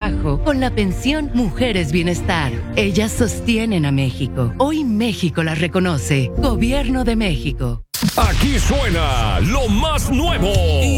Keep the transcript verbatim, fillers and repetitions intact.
trabajo con la pensión Mujeres Bienestar. Ellas sostienen a México. Hoy México las reconoce. Gobierno de México. Aquí suena lo más nuevo